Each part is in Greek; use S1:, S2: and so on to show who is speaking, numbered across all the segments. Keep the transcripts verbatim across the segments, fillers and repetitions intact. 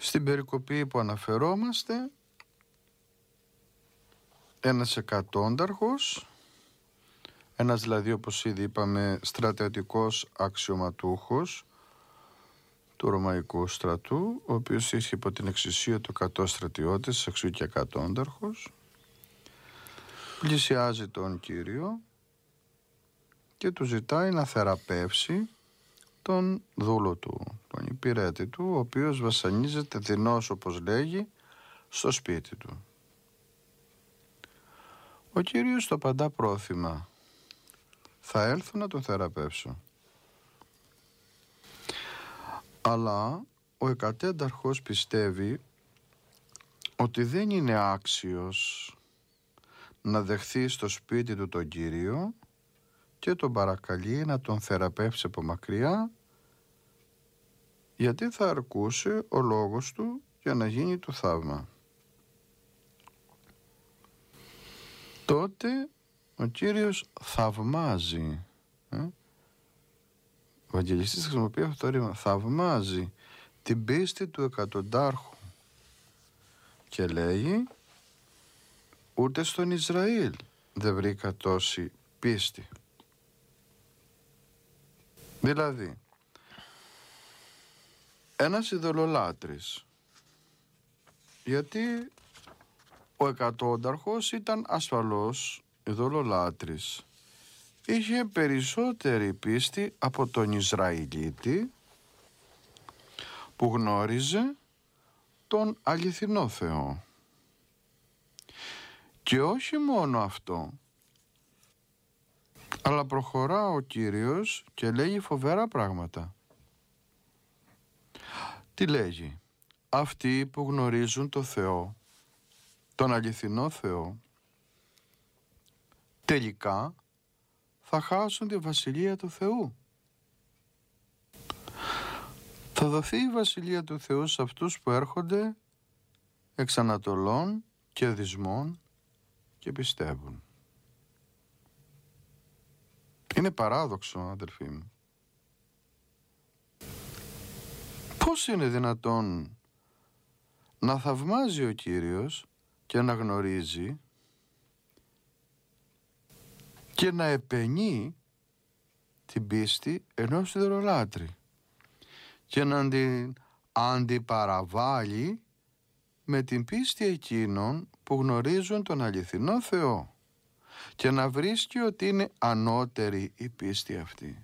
S1: Στην περικοπή που αναφερόμαστε, ένας εκατόνταρχος, ένας δηλαδή όπως ήδη είπαμε στρατιωτικός αξιωματούχος του Ρωμαϊκού στρατού, ο οποίος είχε υπό την εξουσία του εκατό στρατιώτες, εξού και εκατόνταρχος, πλησιάζει τον Κύριο και του ζητάει να θεραπεύσει τον δούλο του, τον υπηρέτη του, ο οποίος βασανίζεται δεινός, όπως λέγει, στο σπίτι του. Ο Κύριος το απαντά πρόθυμα: θα έλθω να τον θεραπεύσω. Αλλά ο εκατένταρχος πιστεύει ότι δεν είναι άξιος να δεχθεί στο σπίτι του τον Κύριο και τον παρακαλεί να τον θεραπεύσει από μακριά, γιατί θα αρκούσε ο λόγος του για να γίνει το θαύμα. Τότε ο Κύριος θαυμάζει. Ε? Ο Ευαγγελιστής χρησιμοποιεί αυτό το ρήμα, θαυμάζει την πίστη του εκατοντάρχου και λέγει: ούτε στον Ισραήλ δεν βρήκα τόση πίστη. Δηλαδή, ένας ειδωλολάτρης, γιατί ο εκατόνταρχος ήταν ασφαλώς ειδωλολάτρης, είχε περισσότερη πίστη από τον Ισραηλίτη που γνώριζε τον αληθινό Θεό. Και όχι μόνο αυτό, αλλά προχωρά ο Κύριος και λέγει φοβερά πράγματα. Τι λέγει? Αυτοί που γνωρίζουν το Θεό, τον αληθινό Θεό, τελικά θα χάσουν τη Βασιλεία του Θεού. Θα δοθεί η Βασιλεία του Θεού σε αυτούς που έρχονται εξ Ανατολών και Δυσμών και πιστεύουν. Είναι παράδοξο, αδελφοί μου. Πώς είναι δυνατόν να θαυμάζει ο Κύριος και να γνωρίζει και να επενεί την πίστη ενός ειδωλολάτρη και να την αντιπαραβάλει με την πίστη εκείνων που γνωρίζουν τον αληθινό Θεό και να βρίσκει ότι είναι ανώτερη η πίστη αυτή?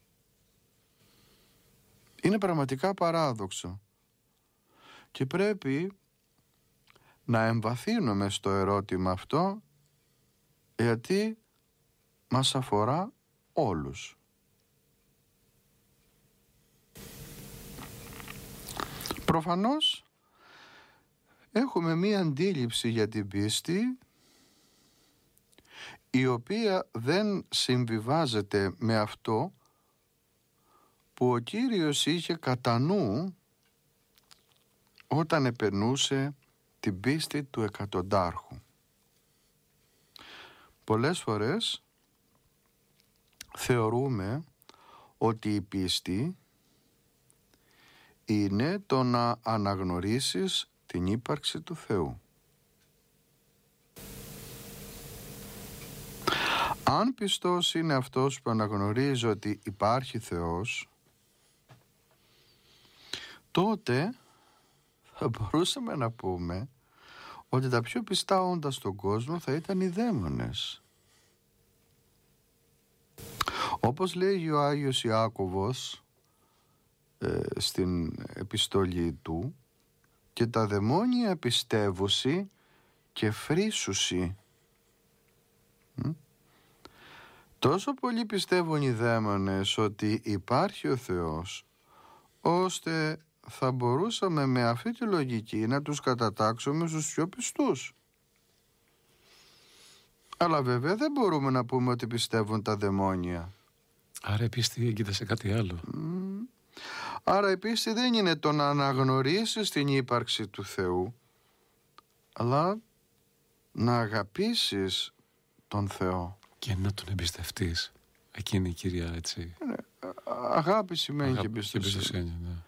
S1: Είναι πραγματικά παράδοξο και πρέπει να εμβαθύνουμε στο ερώτημα αυτό, γιατί μας αφορά όλους. Προφανώς έχουμε μία αντίληψη για την πίστη η οποία δεν συμβιβάζεται με αυτό που ο Κύριος είχε κατά νου όταν επενούσε την πίστη του εκατοντάρχου. Πολλές φορές θεωρούμε ότι η πίστη είναι το να αναγνωρίσεις την ύπαρξη του Θεού. Αν πιστός είναι αυτός που αναγνωρίζει ότι υπάρχει Θεός, τότε θα μπορούσαμε να πούμε ότι τα πιο πιστά όντα στον κόσμο θα ήταν οι δαίμονες. Όπως λέει ο Άγιος Ιάκωβος ε, στην επιστολή του, και τα δαιμόνια πιστεύουσι και φρίσουσι. Μ? Τόσο πολύ πιστεύουν οι δαίμονες ότι υπάρχει ο Θεός, ώστε θα μπορούσαμε με αυτή τη λογική να τους κατατάξουμε στους πιο πιστούς. Αλλά βέβαια δεν μπορούμε να πούμε ότι πιστεύουν τα δαιμόνια.
S2: Άρα η πίστη έγκυται σε κάτι άλλο.
S1: Mm. Άρα η πίστη δεν είναι το να αναγνωρίσεις την ύπαρξη του Θεού, αλλά να αγαπήσεις τον Θεό.
S2: Και να τον εμπιστευτείς. Εκείνη η κυρία, έτσι.
S1: Ναι, αγάπη σημαίνει
S2: Αγάπη
S1: και εμπιστοσύνη.
S2: εμπιστοσύνη, ναι.